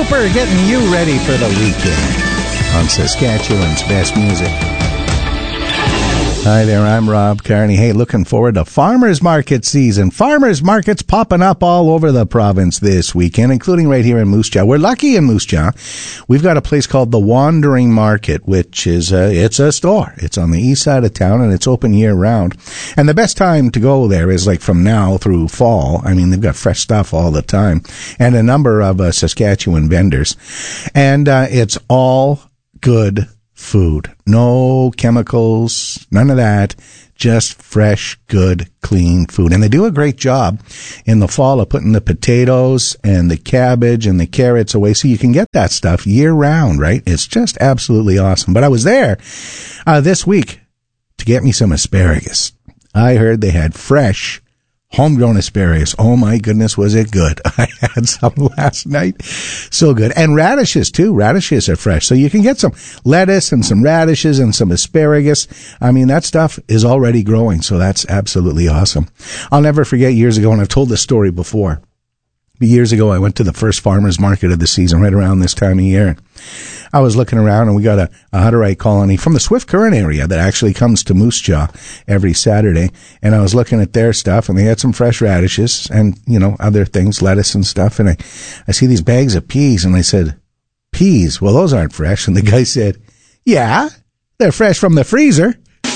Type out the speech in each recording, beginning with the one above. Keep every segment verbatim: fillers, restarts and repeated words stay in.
Cooper getting you ready for the weekend on Saskatchewan's best music. Hi there, I'm Rob Carney. Hey, looking forward to farmers market season. Farmers markets popping up all over the province this weekend, including right here in Moose Jaw. We're lucky in Moose Jaw. We've got a place called the Wandering Market, which is a, it's a store. It's on the east side of town, and it's open year round. And the best time to go there is like from now through fall. I mean, they've got fresh stuff all the time, and a number of uh, Saskatchewan vendors. And uh, it's all good food. No chemicals, none of that. Just fresh, good, clean food. And they do a great job in the fall of putting the potatoes and the cabbage and the carrots away so you can get that stuff year round, right? It's just absolutely awesome. But I was there uh, this week to get me some asparagus. I heard they had fresh, homegrown asparagus. Oh my goodness, was it good. I had some last night. So good. And radishes too. Radishes are fresh. So you can get some lettuce and some radishes and some asparagus. I mean, that stuff is already growing. So that's absolutely awesome. I'll never forget years ago, and I've told this story before. Years ago, I went to the first farmers market of the season right around this time of year. I was looking around, and we got a, a Hutterite colony from the Swift Current area that actually comes to Moose Jaw every Saturday. And I was looking at their stuff, and they had some fresh radishes and, you know, other things, lettuce and stuff. And I, I see these bags of peas, and I said, peas? Well, those aren't fresh. And the guy said, yeah, they're fresh from the freezer.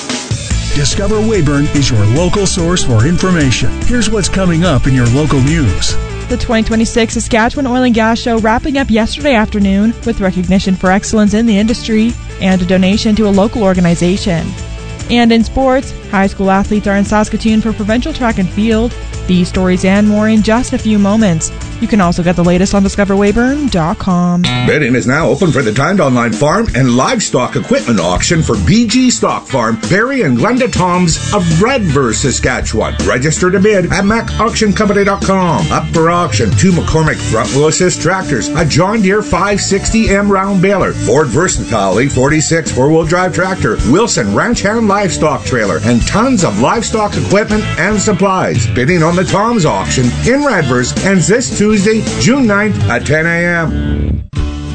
Discover Weyburn is your local source for information. Here's what's coming up in your local news. The twenty twenty-six Saskatchewan Oil and Gas Show wrapping up yesterday afternoon with recognition for excellence in the industry and a donation to a local organization. And in sports, high school athletes are in Saskatoon for provincial track and field. These stories and more in just a few moments. You can also get the latest on discover weyburn dot com. Bidding is now open for the timed online farm and livestock equipment auction for B G Stock Farm, Barry and Glenda Toms of Redverse, Saskatchewan. Register to bid at mac auction company dot com. Up for auction, two McCormick front-wheel assist tractors, a John Deere five sixty M round baler, Ford Versatile E forty-six four-wheel drive tractor, Wilson Ranch Hand livestock trailer, and tons of livestock equipment and supplies. Bidding on the Toms auction in Redverse ends this Tuesday, June ninth at ten a.m.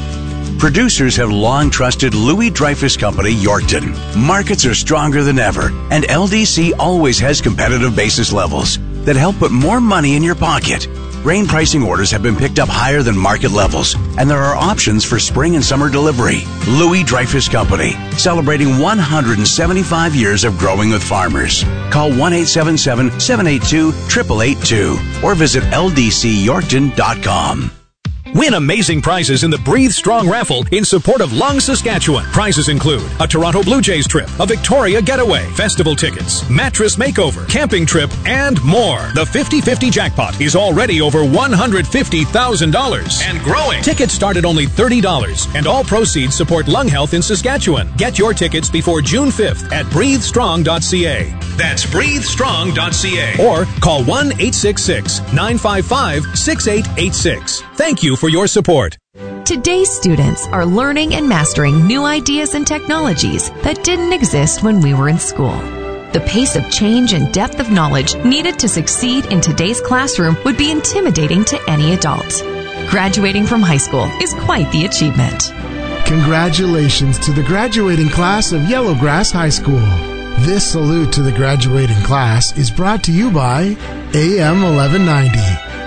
Producers have long trusted Louis Dreyfus Company, Yorkton. Markets are stronger than ever, and L D C always has competitive basis levels that help put more money in your pocket. Grain pricing orders have been picked up higher than market levels, and there are options for spring and summer delivery. Louis Dreyfus Company, celebrating one hundred seventy-five years of growing with farmers. Call one eight seven seven, seven eight two, eight eight eight two or visit L D C yorkton dot com. Win amazing prizes in the Breathe Strong raffle in support of Lung, Saskatchewan. Prizes include a Toronto Blue Jays trip, a Victoria getaway, festival tickets, mattress makeover, camping trip, and more. The fifty-fifty jackpot is already over one hundred fifty thousand dollars and growing. Tickets start at only thirty dollars, and all proceeds support lung health in Saskatchewan. Get your tickets before June fifth at breathe strong dot c a. That's breathe strong dot c a. Or call one eight six six, nine five five, six eight eight six. Thank you for your support. Today's students are learning and mastering new ideas and technologies that didn't exist when we were in school. The pace of change and depth of knowledge needed to succeed in today's classroom would be intimidating to any adult. Graduating from high school is quite the achievement. Congratulations to the graduating class of Yellowgrass High School. This salute to the graduating class is brought to you by A M eleven ninety.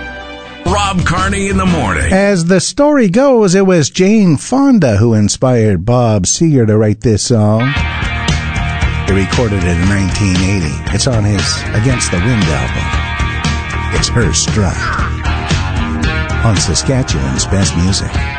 Rob Carney in the morning. As the story goes, it was Jane Fonda who inspired Bob Seger to write this song. He recorded it in nineteen eighty. It's on his Against the Wind album. It's Her Strut on Saskatchewan's best music.